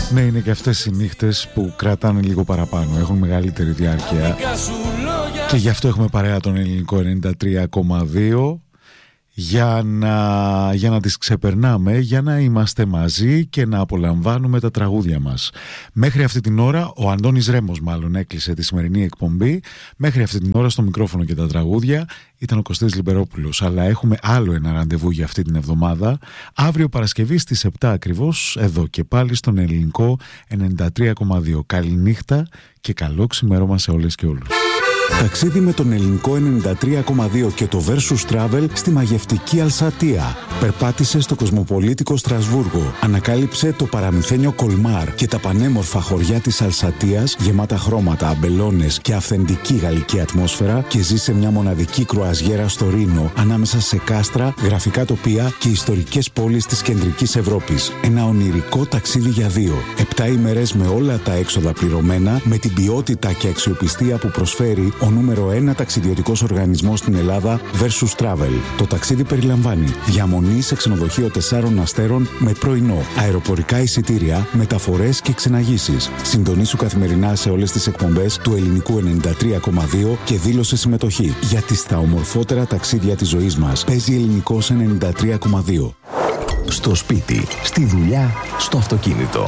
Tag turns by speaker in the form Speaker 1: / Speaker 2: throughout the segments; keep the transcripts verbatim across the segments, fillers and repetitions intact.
Speaker 1: Ναι, είναι και αυτές οι νύχτες που κρατάνε λίγο παραπάνω, έχουν μεγαλύτερη διάρκεια. Και γι' αυτό έχουμε παρέα τον Ελληνικό ενενήντα τρία κόμμα δύο. Για να, για να τις ξεπερνάμε, για να είμαστε μαζί και να απολαμβάνουμε τα τραγούδια μας. Μέχρι αυτή την ώρα, ο Αντώνης Ρέμος μάλλον έκλεισε τη σημερινή εκπομπή. Μέχρι αυτή την ώρα στο μικρόφωνο και τα τραγούδια ήταν ο Κωστής Λιμπερόπουλος. Αλλά έχουμε άλλο ένα ραντεβού για αυτή την εβδομάδα. Αύριο Παρασκευή στις επτά ακριβώς, εδώ και πάλι στον Ελληνικό ενενήντα τρία κόμμα δύο. Καληνύχτα και καλό ξημέρωμα σε όλες και όλους.
Speaker 2: Ταξίδι με τον Ελληνικό ενενήντα τρία κόμμα δύο και το Versus Travel στη μαγευτική Αλσατία. Περπάτησε στο κοσμοπολίτικο Στρασβούργο. Ανακάλυψε το παραμυθένιο Κολμάρ και τα πανέμορφα χωριά της Αλσατίας, γεμάτα χρώματα, αμπελώνες και αυθεντική γαλλική ατμόσφαιρα, και ζήσε μια μοναδική κρουαζιέρα στο Ρήνο, ανάμεσα σε κάστρα, γραφικά τοπία και ιστορικές πόλεις της κεντρικής Ευρώπης. Ένα ονειρικό ταξίδι για δύο. Επτά ημέρες με όλα τα έξοδα πληρωμένα, με την ποιότητα και αξιοπιστία που προσφέρει ο νούμερο ένα ταξιδιωτικός οργανισμός στην Ελλάδα, Versus Travel. Το ταξίδι περιλαμβάνει διαμονή σε ξενοδοχείο τεσσάρων αστέρων με πρωινό, αεροπορικά εισιτήρια, μεταφορές και ξεναγήσεις. Συντονίσου καθημερινά σε όλες τις εκπομπές του Ελληνικού ενενήντα τρία κόμμα δύο και δήλωσε συμμετοχή. Γιατί στα ομορφότερα ταξίδια της ζωής μας παίζει Ελληνικός ενενήντα τρία κόμμα δύο.
Speaker 3: Στο σπίτι, στη δουλειά, στο αυτοκίνητο.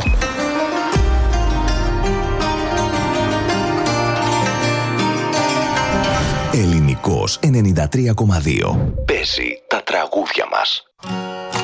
Speaker 3: Ελληνικός ενενήντα τρία κόμμα δύο. Παίζει τα τραγούδια μας.